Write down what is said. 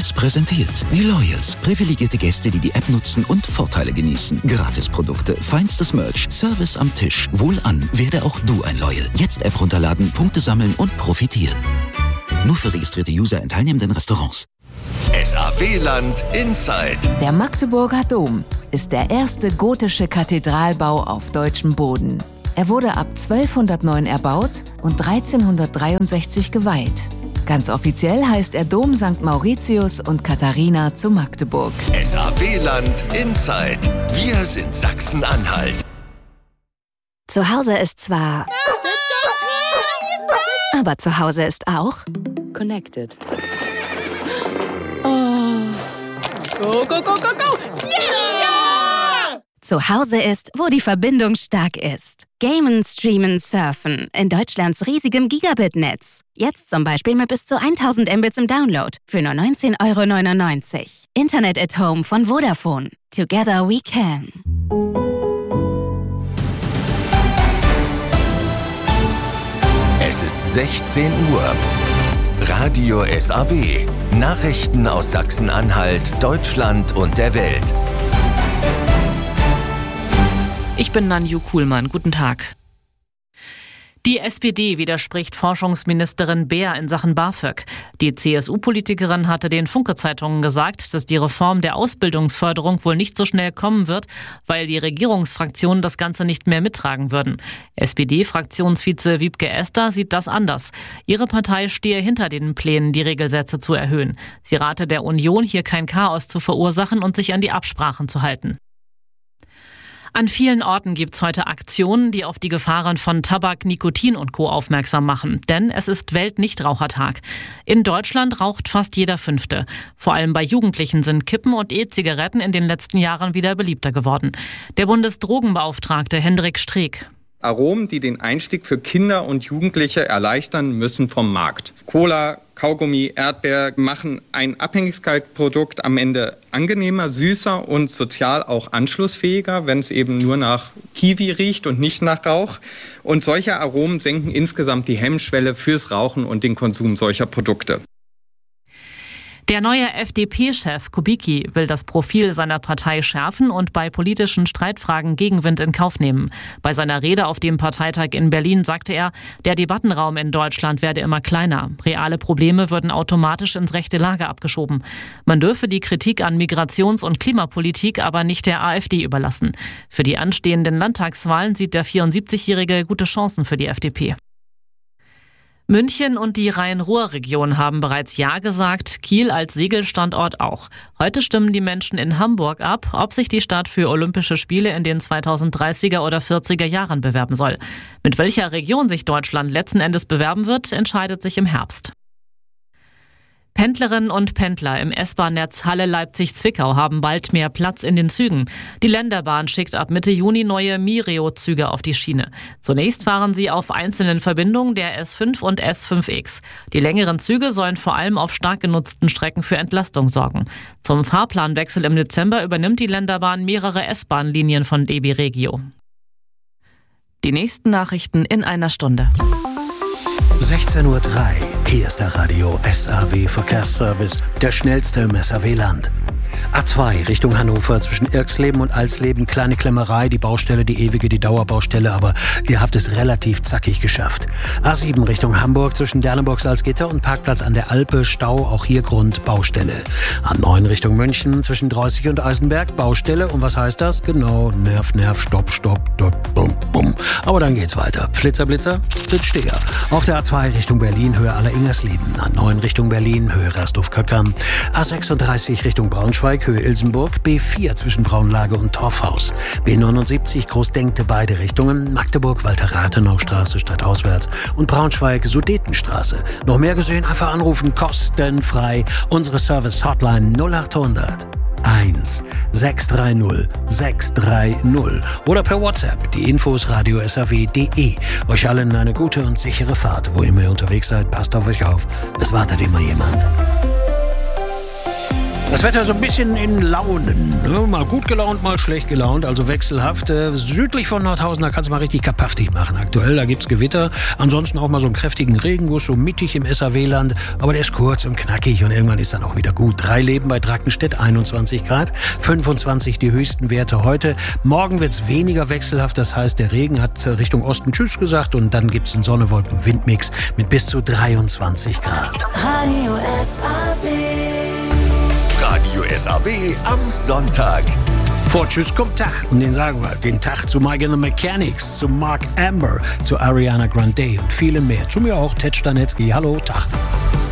Loyals präsentiert. Die Loyals. Privilegierte Gäste, die die App nutzen und Vorteile genießen. Gratisprodukte, feinstes Merch, Service am Tisch. Wohlan, werde auch du ein Loyal. Jetzt App runterladen, Punkte sammeln und profitieren. Nur für registrierte User in teilnehmenden Restaurants. SAW-Land Inside. Der Magdeburger Dom ist der erste gotische Kathedralbau auf deutschem Boden. Er wurde ab 1209 erbaut und 1363 geweiht. Ganz offiziell heißt er Dom St. Mauritius und Katharina zu Magdeburg. SAW-Land Inside. Wir sind Sachsen-Anhalt. Zu Hause ist zwar... aber zu Hause ist auch... Connected. Oh. Go, go, go, go, go! Yeah! Zu Hause ist, wo die Verbindung stark ist. Gamen, Streamen, Surfen in Deutschlands riesigem Gigabit-Netz. Jetzt zum Beispiel mit bis zu 1000 Mbits im Download für nur 19,99 €. Internet at Home von Vodafone. Together we can. Es ist 16 Uhr. Radio SAW. Nachrichten aus Sachsen-Anhalt, Deutschland und der Welt. Ich bin Nanju Kuhlmann. Guten Tag. Die SPD widerspricht Forschungsministerin Beer in Sachen BAföG. Die CSU-Politikerin hatte den Funke-Zeitungen gesagt, dass die Reform der Ausbildungsförderung wohl nicht so schnell kommen wird, weil die Regierungsfraktionen das Ganze nicht mehr mittragen würden. SPD-Fraktionsvize Wiebke Esther sieht das anders. Ihre Partei stehe hinter den Plänen, die Regelsätze zu erhöhen. Sie rate der Union, hier kein Chaos zu verursachen und sich an die Absprachen zu halten. An vielen Orten gibt's heute Aktionen, die auf die Gefahren von Tabak, Nikotin und Co. aufmerksam machen. Denn es ist Weltnichtrauchertag. In Deutschland raucht fast jeder Fünfte. Vor allem bei Jugendlichen sind Kippen und E-Zigaretten in den letzten Jahren wieder beliebter geworden. Der Bundesdrogenbeauftragte Hendrik Streeck. Aromen, die den Einstieg für Kinder und Jugendliche erleichtern, müssen vom Markt. Cola, Kaugummi, Erdbeer machen ein Abhängigkeitsprodukt am Ende angenehmer, süßer und sozial auch anschlussfähiger, wenn es eben nur nach Kiwi riecht und nicht nach Rauch. Und solche Aromen senken insgesamt die Hemmschwelle fürs Rauchen und den Konsum solcher Produkte. Der neue FDP-Chef Kubicki will das Profil seiner Partei schärfen und bei politischen Streitfragen Gegenwind in Kauf nehmen. Bei seiner Rede auf dem Parteitag in Berlin sagte er, der Debattenraum in Deutschland werde immer kleiner. Reale Probleme würden automatisch ins rechte Lager abgeschoben. Man dürfe die Kritik an Migrations- und Klimapolitik aber nicht der AfD überlassen. Für die anstehenden Landtagswahlen sieht der 74-Jährige gute Chancen für die FDP. München und die Rhein-Ruhr-Region haben bereits Ja gesagt, Kiel als Segelstandort auch. Heute stimmen die Menschen in Hamburg ab, ob sich die Stadt für Olympische Spiele in den 2030er oder 40er Jahren bewerben soll. Mit welcher Region sich Deutschland letzten Endes bewerben wird, entscheidet sich im Herbst. Pendlerinnen und Pendler im S-Bahn-Netz Halle-Leipzig-Zwickau haben bald mehr Platz in den Zügen. Die Länderbahn schickt ab Mitte Juni neue Mireo-Züge auf die Schiene. Zunächst fahren sie auf einzelnen Verbindungen der S5 und S5X. Die längeren Züge sollen vor allem auf stark genutzten Strecken für Entlastung sorgen. Zum Fahrplanwechsel im Dezember übernimmt die Länderbahn mehrere S-Bahn-Linien von DB Regio. Die nächsten Nachrichten in einer Stunde. 16:03 Uhr. Hier ist der Radio SAW Verkehrsservice, der schnellste im SAW-Land. A2 Richtung Hannover zwischen Irxleben und Alsleben, kleine Klemmerei, die Baustelle, die ewige, die Dauerbaustelle, aber ihr habt es relativ zackig geschafft. A7 Richtung Hamburg zwischen Derneburg, Salzgitter und Parkplatz an der Alpe, Stau, auch hier Grund, Baustelle. A9 Richtung München zwischen Dreußig und Eisenberg, Baustelle, und was heißt das? Genau, Nerv, Stopp, bum, bum. Aber dann geht's weiter. Flitzer, Blitzer, Sitzsteher. Auf der A2 Richtung Berlin, Höhe Allersingersleben. A9 Richtung Berlin, Höhe Rasdorf-Köckern. A36 Richtung Braunschweig, Höhe Ilsenburg. B4 zwischen Braunlage und Torfhaus. B79 Großdenkte beide Richtungen. Magdeburg, Walter-Rathenau-Straße stadtauswärts. Und Braunschweig, Sudetenstraße. Noch mehr gesehen? Einfach anrufen, kostenfrei. Unsere Service-Hotline 0800 1 630 630 oder per WhatsApp. Die Infos radio-saw.de. Euch allen eine gute und sichere Fahrt. Wo immer ihr unterwegs seid, passt auf euch auf. Es wartet immer jemand. Das Wetter so ein bisschen in Launen. Ne? Mal gut gelaunt, mal schlecht gelaunt, also wechselhaft. Südlich von Nordhausen, da kannst du mal richtig kapaftig machen. Aktuell, da gibt's Gewitter. Ansonsten auch mal so einen kräftigen Regenguss, so mittig im SAW-Land. Aber der ist kurz und knackig und irgendwann ist dann auch wieder gut. 3 Leben bei Drackenstedt, 21 Grad, 25 die höchsten Werte heute. Morgen wird's weniger wechselhaft, das heißt, der Regen hat Richtung Osten Tschüss gesagt und dann gibt's einen Sonne-Wolken-Windmix mit bis zu 23 Grad. Radio SAW am Sonntag. Vor Tschüss kommt Tag und den sagen wir. Den Tag zu Mike and the Mechanics, zu Mark Amber, zu Ariana Grande und viele mehr. Zu mir auch, Ted Stanetzky. Hallo, Tag.